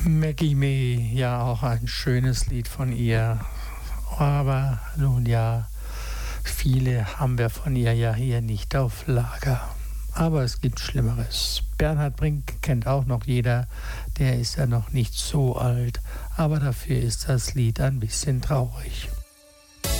Maggie May, ja auch ein schönes Lied von ihr. Aber nun ja, viele haben wir von ihr ja hier nicht auf Lager. Aber es gibt Schlimmeres. Bernhard Brink kennt auch noch jeder, der ist ja noch nicht so alt, aber dafür ist das Lied ein bisschen traurig.